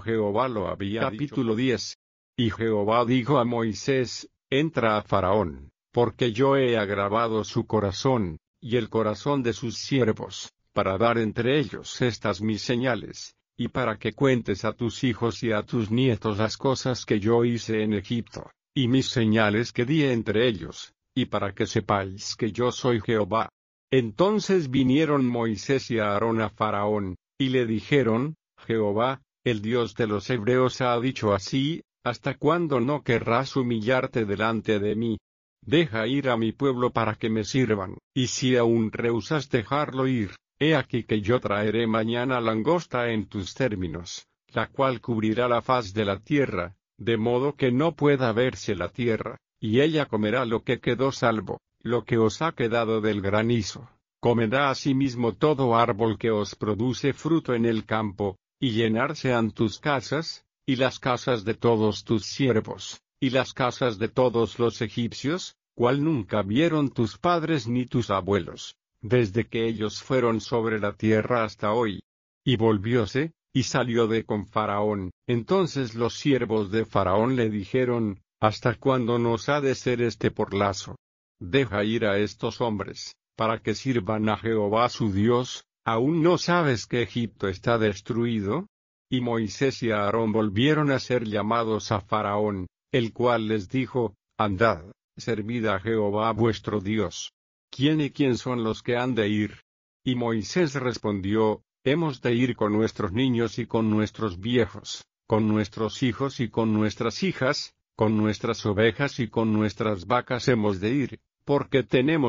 Jehová lo había Capítulo 10. Y Jehová dijo a Moisés, entra a Faraón, porque yo he agravado su corazón, y el corazón de sus siervos, para dar entre ellos estas mis señales, y para que cuentes a tus hijos y a tus nietos las cosas que yo hice en Egipto, y mis señales que di entre ellos, y para que sepáis que yo soy Jehová. Entonces vinieron Moisés y Aarón a Faraón, y le dijeron, Jehová, el Dios de los hebreos ha dicho así, ¿hasta cuándo no querrás humillarte delante de mí? Deja ir a mi pueblo para que me sirvan, y si aún rehusas dejarlo ir, he aquí que yo traeré mañana langosta en tus términos, la cual cubrirá la faz de la tierra, de modo que no pueda verse la tierra, y ella comerá lo que quedó salvo, lo que os ha quedado del granizo. Comerá asimismo todo árbol que os produce fruto en el campo, y llenarse han tus casas, y las casas de todos tus siervos, y las casas de todos los egipcios, cual nunca vieron tus padres ni tus abuelos, desde que ellos fueron sobre la tierra hasta hoy. Y volvióse, y salió de con Faraón. Entonces los siervos de Faraón le dijeron, ¿hasta cuándo nos ha de ser este por lazo? Deja ir a estos hombres, para que sirvan a Jehová su Dios. ¿Aún no sabes que Egipto está destruido? Y Moisés y Aarón volvieron a ser llamados a Faraón, el cual les dijo, andad, servid a Jehová vuestro Dios. ¿Quién y quién son los que han de ir? Y Moisés respondió, hemos de ir con nuestros niños y con nuestros viejos, con nuestros hijos y con nuestras hijas, con nuestras ovejas y con nuestras vacas hemos de ir, porque tenemos